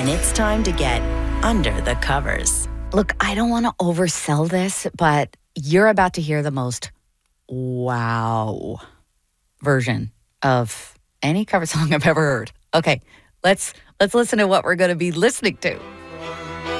and it's time to get under the covers. Look, I don't want to oversell this, but you're about to hear the most wow version of any cover song I've ever heard. Okay, let's listen to what we're going to be listening to.